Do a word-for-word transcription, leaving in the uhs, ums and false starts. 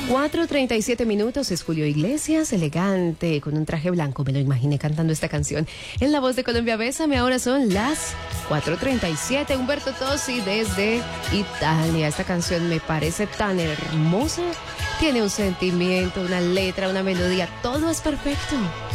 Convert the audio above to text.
cuatro treinta y siete minutos, es Julio Iglesias, elegante, con un traje blanco, me lo imaginé cantando esta canción. En la voz de Colombia Bésame, ahora son las cuatro treinta y siete. Humberto Tozzi desde Italia. Esta canción me parece tan hermosa. Tiene un sentimiento, una letra, una melodía, todo es perfecto.